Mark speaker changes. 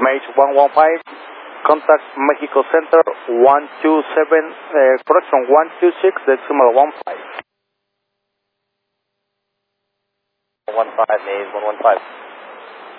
Speaker 1: Mage 115, contact Mexico Center 127, correction 126, decimal 15.
Speaker 2: 15 is 115.